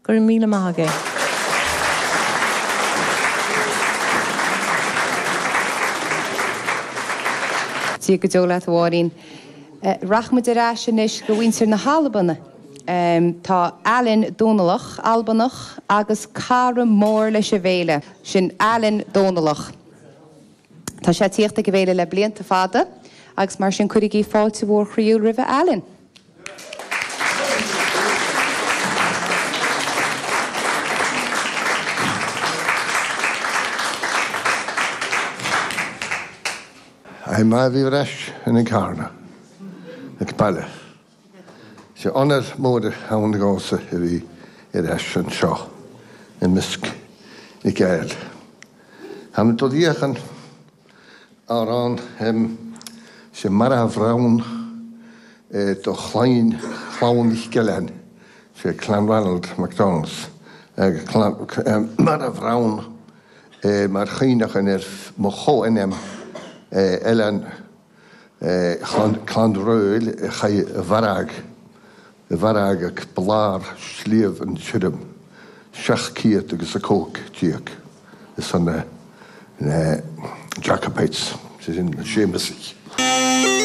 gur míle maithagé. Tí go deo leat bháirín. Rachmad arás inis go bhhaintear na Halbanna. Tá Alan Dónalach, Albanach, agus Cara mór leis a bhéile, sin Alan Dónalach. Tá sé tíochta go bhéile le blianta fada, agus mar sin chuirigí fáilte bhór chríú ribh Alan. I'm my virash in a carna. The Capella. She honored more how the goes to the Irash and Shaw in Misk Ikael. Ham to the Yakan around him. She Mara Vrown to Klein Gillen. She Clan Ronald McDonald's. Mara Vrown Marchinach and Moho in him. Ellen Clandroil, Varag ag Blar, Sliev and Shidham, Shachkiat agus a Coke, Diak. It's on the Jacobites, she's in Seamus.